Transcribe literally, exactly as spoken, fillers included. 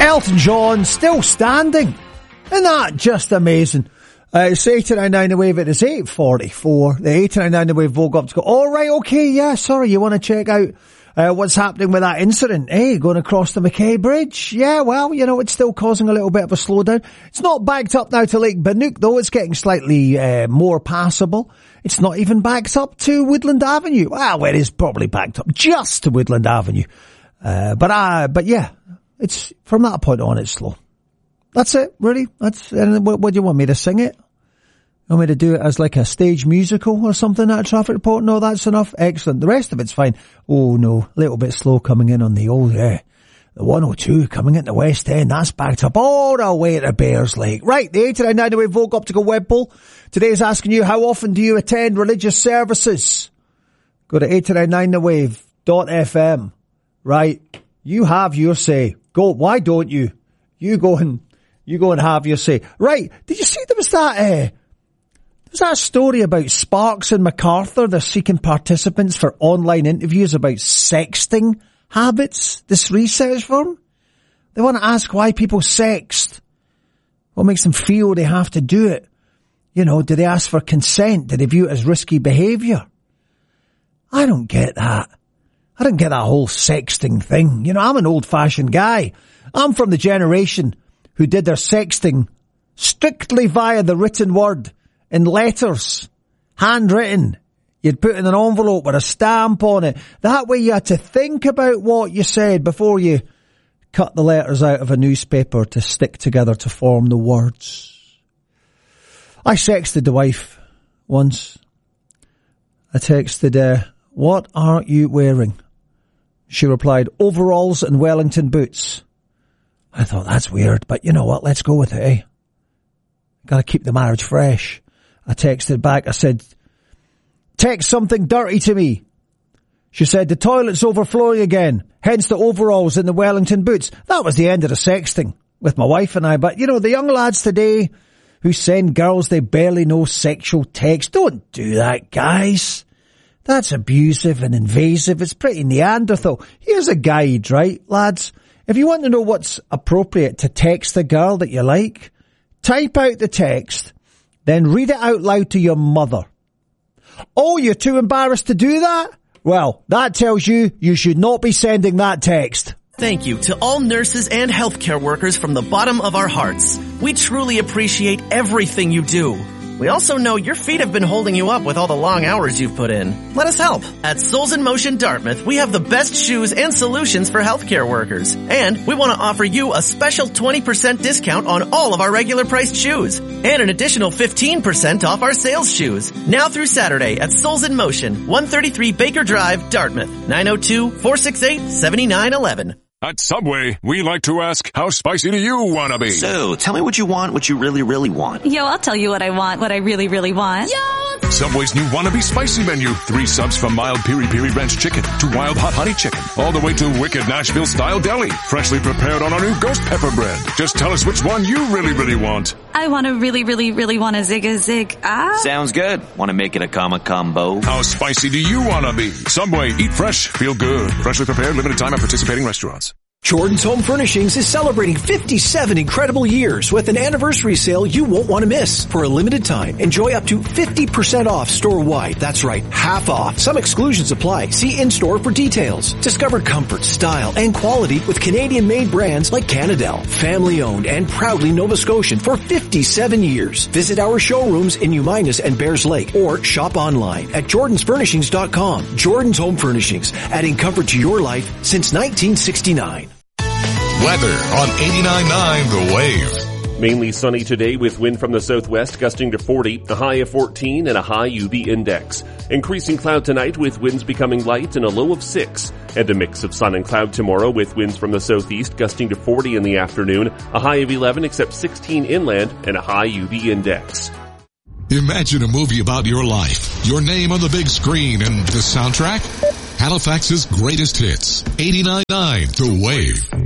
Elton John still standing. Isn't that just amazing? Uh, it's eight nine nine the Wave. It is eight forty-four. The eight nine nine the Wave woke up to go, all right, okay, yeah, sorry, you want to check out uh, what's happening with that incident? Hey, going across the Mackay Bridge? Yeah, well, you know, it's still causing a little bit of a slowdown. It's not backed up now to Lake Banook, though. It's getting slightly uh, more passable. It's not even backed up to Woodland Avenue. Well, it is probably backed up just to Woodland Avenue. Uh, but, uh, but yeah, it's from that point on, it's slow. That's it, really. That's, uh, what, what do you want me to sing it? You want me to do it as like a stage musical or something at a traffic report? No, that's enough. Excellent. The rest of it's fine. Oh no, a little bit slow coming in on the old, yeah. The one oh two coming into West End, that's backed up all the way to Bears Lake. Right, the eight nine nine the Wave Vogue Optical web poll. Today's asking you, how often do you attend religious services? Go to eight nine nine the wave dot f m. Right, you have your say. Go, why don't you? You go and, you go and have your say. Right, did you see there was that, uh, there's that story about Sparks and MacArthur? They're seeking participants for online interviews about sexting habits, this research firm. They want to ask why people sext. What makes them feel they have to do it? You know, do they ask for consent? Do they view it as risky behaviour? I don't get that. I don't get that whole sexting thing. You know, I'm an old-fashioned guy. I'm from the generation who did their sexting strictly via the written word, in letters, handwritten. You'd put in an envelope with a stamp on it. That way you had to think about what you said before you cut the letters out of a newspaper to stick together to form the words. I sexted the wife once. I texted, uh, what are you wearing? She replied, overalls and Wellington boots. I thought, that's weird, but you know what? Let's go with it, eh? Gotta keep the marriage fresh. I texted back. I said, text something dirty to me. She said, the toilet's overflowing again, hence the overalls and the Wellington boots. That was the end of the sexting with my wife and I. But, you know, the young lads today who send girls they barely know sexual text, don't do that, guys. That's abusive and invasive. It's pretty Neanderthal. Here's a guide, right, lads? If you want to know what's appropriate to text a girl that you like, type out the text, then read it out loud to your mother. Oh, you're too embarrassed to do that? Well, that tells you you should not be sending that text. Thank you to all nurses and healthcare workers from the bottom of our hearts. We truly appreciate everything you do. We also know your feet have been holding you up with all the long hours you've put in. Let us help. At Souls in Motion Dartmouth, we have the best shoes and solutions for healthcare workers. And we want to offer you a special twenty percent discount on all of our regular priced shoes. And an additional fifteen percent off our sales shoes. Now through Saturday at Souls in Motion, one thirty-three Baker Drive, Dartmouth, nine oh two, four six eight, seven nine one one. At Subway, we like to ask, how spicy do you want to be? So, tell me what you want, what you really, really want. Yo, I'll tell you what I want, what I really, really want. Yo! Subway's new Wannabe Spicy menu. Three subs from mild piri-piri ranch chicken to wild hot honey chicken. All the way to wicked Nashville-style deli. Freshly prepared on our new ghost pepper bread. Just tell us which one you really, really want. I want to really, really, really want a zig-a-zig. Ah. Sounds good. Want to make it a comma combo? How spicy do you want to be? Subway, eat fresh, feel good. Freshly prepared, limited time at participating restaurants. Jordan's Home Furnishings is celebrating fifty-seven incredible years with an anniversary sale you won't want to miss. For a limited time, enjoy up to fifty percent off store-wide. That's right, half off. Some exclusions apply. See in-store for details. Discover comfort, style, and quality with Canadian-made brands like Canadel. Family-owned and proudly Nova Scotian for fifty-seven years. Visit our showrooms in Uminas and Bears Lake or shop online at jordans furnishings dot com. Jordan's Home Furnishings, adding comfort to your life since nineteen sixty-nine. Weather on eighty-nine point nine The Wave. Mainly sunny today with wind from the southwest gusting to forty, a high of fourteen and a high U V index. Increasing cloud tonight with winds becoming light and a low of six. And a mix of sun and cloud tomorrow with winds from the southeast gusting to forty in the afternoon, a high of eleven except sixteen inland and a high U V index. Imagine a movie about your life, your name on the big screen, and the soundtrack? Halifax's greatest hits. eighty-nine point nine The Wave.